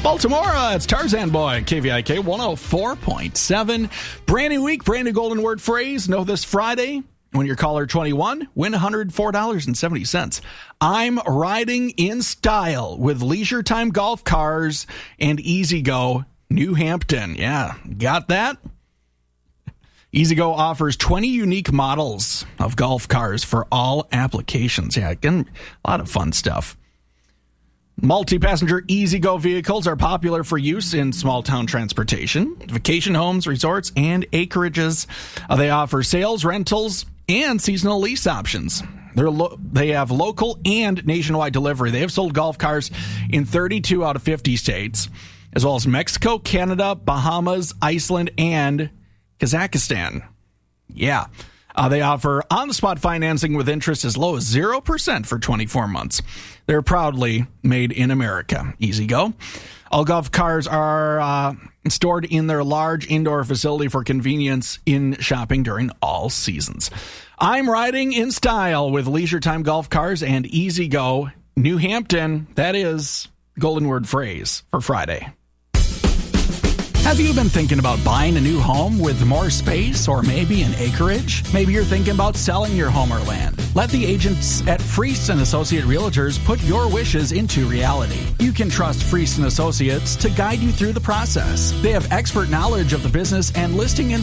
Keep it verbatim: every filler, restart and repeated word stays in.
Baltimore, uh, it's Tarzan Boy, K V I K one oh four point seven. Brand new week, brand new golden word phrase. Know this Friday, when you're caller twenty-one, win one hundred four dollars and seventy cents. I'm riding in style with Leisure Time Golf Cars and E-Z-Go New Hampton. Yeah, got that? E-Z-Go offers twenty unique models of golf cars for all applications. Yeah, again, a lot of fun stuff. Multi-passenger E-Z-Go vehicles are popular for use in small-town transportation, vacation homes, resorts, and acreages. Uh, they offer sales, rentals, and seasonal lease options. They're lo- they have local and nationwide delivery. They have sold golf cars in thirty-two out of fifty states, as well as Mexico, Canada, Bahamas, Iceland, and Kazakhstan. Yeah. Uh, they offer on-the-spot financing with interest as low as zero percent for twenty-four months. They're proudly made in America. E-Z-Go. All golf cars are uh, stored in their large indoor facility for convenience in shopping during all seasons. I'm riding in style with Leisure Time Golf Cars and E-Z-Go New Hampton. That is golden word phrase for Friday. Have you been thinking about buying a new home with more space or maybe an acreage? Maybe you're thinking about selling your home or land. Let the agents at Freest and Associate Realtors put your wishes into reality. You can trust Freest and Associates to guide you through the process. They have expert knowledge of the business and listing